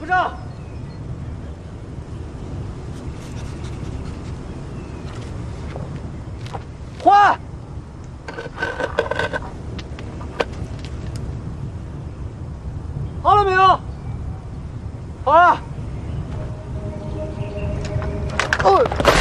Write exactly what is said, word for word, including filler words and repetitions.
扶正。换。好了没有？好了。哦。